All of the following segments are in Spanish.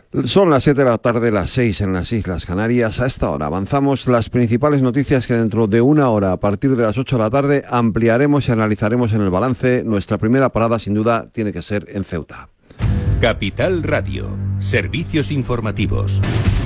Son las 7 de la tarde, las 6 en las Islas Canarias. A esta hora avanzamos las principales noticias que dentro de una hora, a partir de las 8 de la tarde, ampliaremos y analizaremos en el balance. Nuestra primera parada, sin duda, tiene que ser en Ceuta. Capital Radio, servicios informativos.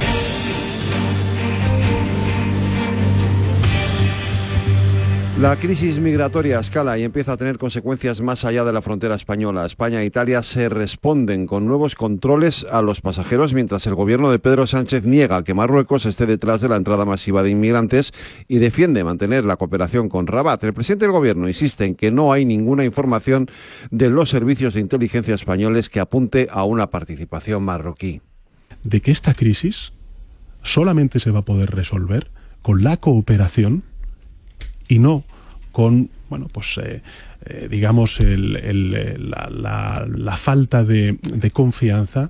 La crisis migratoria escala y empieza a tener consecuencias más allá de la frontera española. España e Italia se responden con nuevos controles a los pasajeros, mientras el gobierno de Pedro Sánchez niega que Marruecos esté detrás de la entrada masiva de inmigrantes y defiende mantener la cooperación con Rabat. El presidente del gobierno insiste en que no hay ninguna información de los servicios de inteligencia españoles que apunte a una participación marroquí. De que esta crisis solamente se va a poder resolver con la cooperación y no con, digamos, la falta de confianza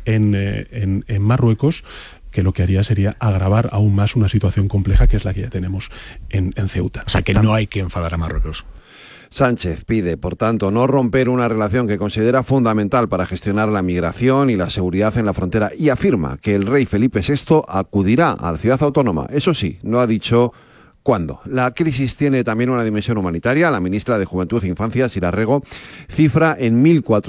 en Marruecos, que lo que haría sería agravar aún más una situación compleja que es la que ya tenemos en Ceuta. O sea, que no hay que enfadar a Marruecos. Sánchez pide, por tanto, no romper una relación que considera fundamental para gestionar la migración y la seguridad en la frontera y afirma que el rey Felipe VI acudirá a la ciudad autónoma. Eso sí, no ha dicho ¿cuándo? La crisis tiene también una dimensión humanitaria. La ministra de Juventud e Infancia, Sira Rego, cifra en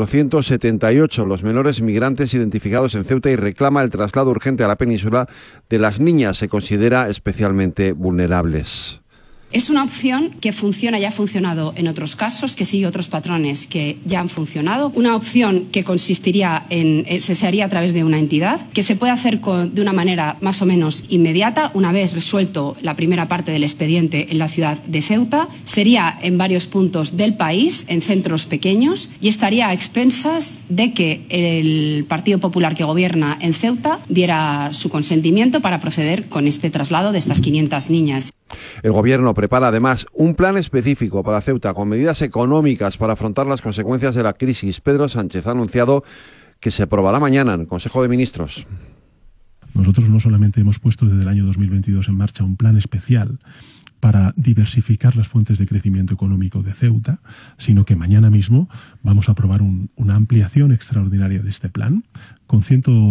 1.478 los menores migrantes identificados en Ceuta y reclama el traslado urgente a la península de las niñas. Se considera especialmente vulnerables. Es una opción que funciona, ya ha funcionado en otros casos, que sigue otros patrones que ya han funcionado. Una opción que consistiría se haría a través de una entidad, que se puede hacer de una manera más o menos inmediata, una vez resuelto la primera parte del expediente en la ciudad de Ceuta. Sería en varios puntos del país, en centros pequeños, y estaría a expensas de que el Partido Popular que gobierna en Ceuta diera su consentimiento para proceder con este traslado de estas 500 niñas. El gobierno prepara además un plan específico para Ceuta con medidas económicas para afrontar las consecuencias de la crisis. Pedro Sánchez ha anunciado que se aprobará mañana en el Consejo de Ministros. Nosotros no solamente hemos puesto desde el año 2022 en marcha un plan especial para diversificar las fuentes de crecimiento económico de Ceuta, sino que mañana mismo vamos a aprobar una ampliación extraordinaria de este plan con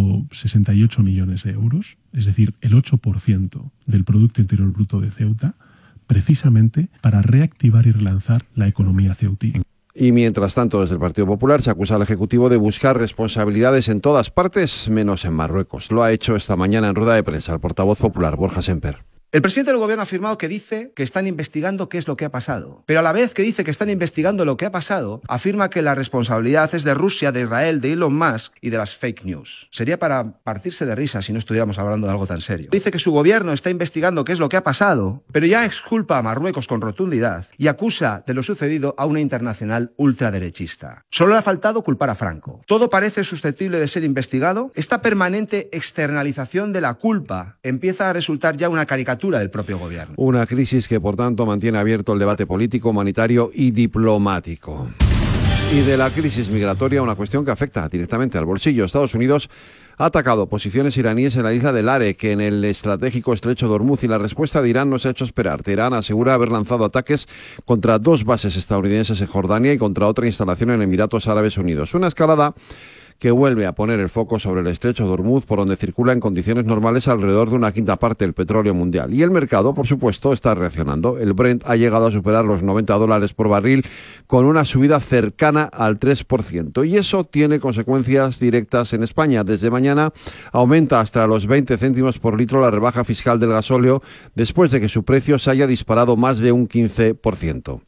168 millones de euros, es decir, el 8% del Producto Interior Bruto de Ceuta, precisamente para reactivar y relanzar la economía ceutí. Y mientras tanto, desde el Partido Popular se acusa al Ejecutivo de buscar responsabilidades en todas partes, menos en Marruecos. Lo ha hecho esta mañana en rueda de prensa el portavoz popular, Borja Semper. El presidente del gobierno ha afirmado que dice que están investigando qué es lo que ha pasado. Pero a la vez que dice que están investigando lo que ha pasado, afirma que la responsabilidad es de Rusia, de Israel, de Elon Musk y de las fake news. Sería para partirse de risa si no estuviéramos hablando de algo tan serio. Dice que su gobierno está investigando qué es lo que ha pasado, pero ya exculpa a Marruecos con rotundidad y acusa de lo sucedido a una internacional ultraderechista. Solo le ha faltado culpar a Franco. Todo parece susceptible de ser investigado. Esta permanente externalización de la culpa empieza a resultar ya una caricatura del propio gobierno. Una crisis que, por tanto, mantiene abierto el debate político, humanitario y diplomático. Y de la crisis migratoria, una cuestión que afecta directamente al bolsillo. Estados Unidos ha atacado posiciones iraníes en la isla de Larek, en el estratégico estrecho de Hormuz, y la respuesta de Irán no se ha hecho esperar. Teherán asegura haber lanzado ataques contra 2 bases estadounidenses en Jordania y contra otra instalación en Emiratos Árabes Unidos. Una escalada que vuelve a poner el foco sobre el estrecho de Hormuz, por donde circula en condiciones normales alrededor de una quinta parte del petróleo mundial. Y el mercado, por supuesto, está reaccionando. El Brent ha llegado a superar los $90 por barril con una subida cercana al 3%. Y eso tiene consecuencias directas en España. Desde mañana aumenta hasta los 20 céntimos por litro la rebaja fiscal del gasóleo, después de que su precio se haya disparado más de un 15%.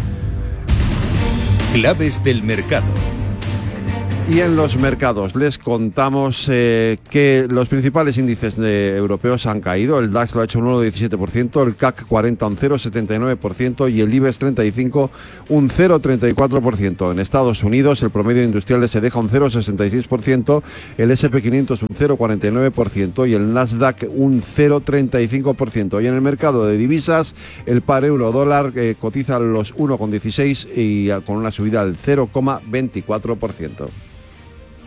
Claves del mercado. Y en los mercados les contamos que los principales índices europeos han caído. El DAX lo ha hecho un 1,17%, el CAC 40 un 0,79% y el IBEX 35 un 0,34%. En Estados Unidos el promedio industrial se deja un 0,66%, el S&P 500 un 0,49% y el Nasdaq un 0,35%. Y en el mercado de divisas el par euro-dólar cotiza los 1,16 y con una subida del 0,24%.